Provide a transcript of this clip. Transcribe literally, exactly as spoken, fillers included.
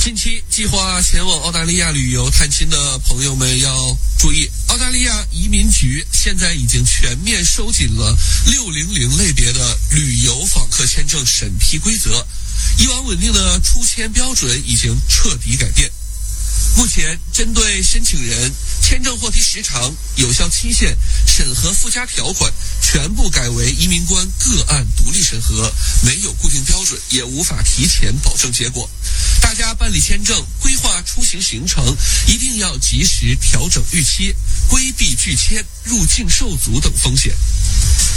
近期计划前往澳大利亚旅游探亲的朋友们要注意，澳大利亚移民局现在已经全面收紧了六零零类别的旅游访客签证审批规则，以往稳定的出签标准已经彻底改变。目前针对申请人签证获批时长、有效期限、审核附加条款全部改为移民官个案独立审核，没有固定标准，也无法提前保证结果。大家办理签证、规划出行行程，一定要及时调整预期，规避拒签、入境受阻等风险。